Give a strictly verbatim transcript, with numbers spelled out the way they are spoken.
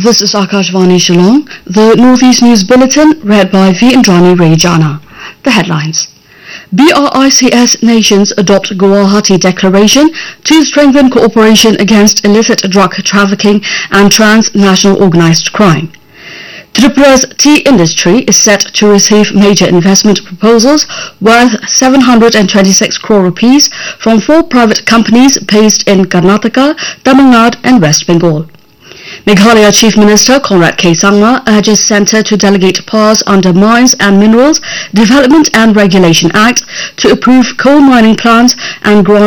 This is Akashvani Shillong, the Northeast News Bulletin, read by V. Indrani Rejana. The headlines. BRICS nations adopt Guwahati Declaration to strengthen cooperation against illicit drug trafficking and transnational organized crime. Tripura's tea industry is set to receive major investment proposals worth seven hundred twenty-six crore rupees from four private companies based in Karnataka, Tamil Nadu and West Bengal. Meghalaya Chief Minister Conrad K. Sangma urges Centre to delegate powers under Mines and Minerals Development and Regulation Act to approve coal mining plants and grant